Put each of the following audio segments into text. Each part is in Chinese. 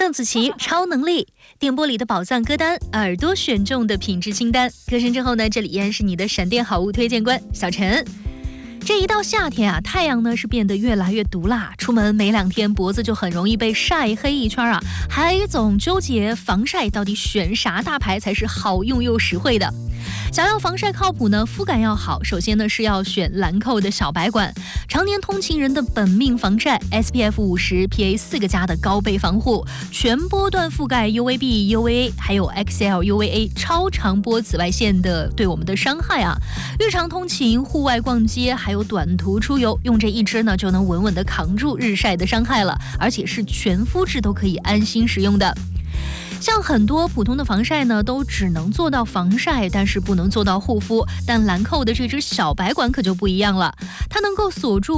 邓紫棋超能力，电波里的宝藏歌单，耳朵选中的品质清单。歌声之后呢，这里依然是你的闪电好物推荐官小陈。这一到夏天啊，太阳呢是变得越来越毒辣，出门没2天脖子就很容易被晒黑一圈啊，还总纠结防晒到底选啥大牌才是好用又实惠的。想要防晒靠谱呢，肤感要好，首先呢是要选兰蔻的小白管，常年通勤人的本命防晒 ，SPF 50 PA 4个加的高倍防护，全波段覆盖 UVB、UVA 还有 XL UVA 超长波紫外线的对我们的伤害啊。日常通勤、户外逛街还有短途出游，用这一支呢就能稳稳的扛住日晒的伤害了，而且是全肤质都可以安心使用的。像很多普通的防晒呢，都只能做到防晒，但是不能做到护肤。但兰蔻的这支小白管可就不一样了，它能够锁住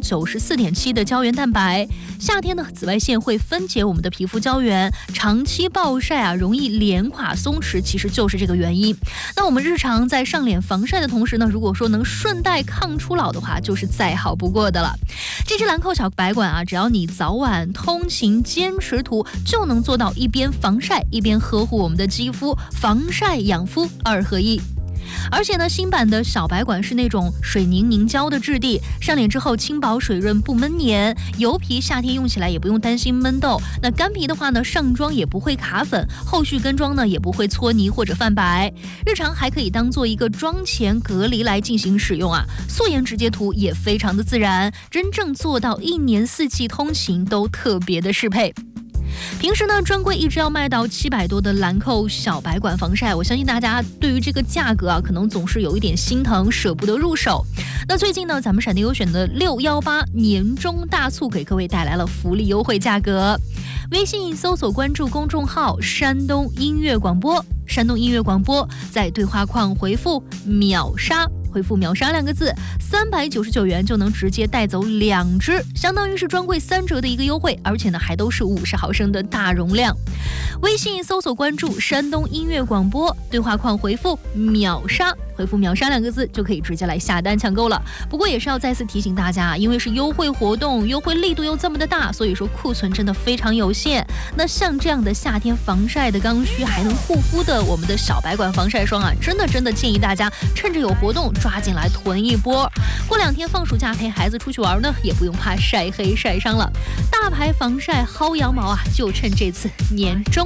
94.7%的胶原蛋白。夏天呢，紫外线会分解我们的皮肤胶原，长期暴晒啊，容易脸垮松弛，其实就是这个原因。那我们日常在上脸防晒的同时呢，如果说能顺带抗初老的话，就是再好不过的了。这支兰蔻小白管啊，只要你早晚通勤坚持涂，就能做到一边防晒一边呵护我们的肌肤，防晒养肤2合1。而且呢，新版的小白管是那种水凝凝胶的质地，上脸之后轻薄水润不闷黏，油皮夏天用起来也不用担心闷痘。那干皮的话呢，上妆也不会卡粉，后续跟妆呢也不会搓泥或者泛白。日常还可以当做一个妆前隔离来进行使用啊，素颜直接涂也非常的自然，真正做到1年4季通勤都特别的适配。平时呢，专柜一直要卖到700多的兰蔻小白管防晒，我相信大家对于这个价格啊，可能总是有一点心疼，舍不得入手。那最近呢，咱们闪电优选的618年中大促给各位带来了福利优惠价格。微信搜索关注公众号山东音乐广播，山东音乐广播，在对话框回复秒杀，回复秒杀2个字，399元就能直接带走2支，相当于是专柜3折的一个优惠，而且呢还都是50毫升的大容量。微信搜索关注山东音乐广播，对话框回复秒杀，回复秒杀2个字就可以直接来下单抢购了。不过也是要再次提醒大家，因为是优惠活动，优惠力度又这么的大，所以说库存真的非常有限。那像这样的夏天防晒的刚需还能护肤的我们的小白管防晒霜啊，真的建议大家趁着有活动抓紧来囤一波。过2天放暑假陪孩子出去玩呢，也不用怕晒黑晒伤了。大牌防晒薅羊毛啊，就趁这次年终。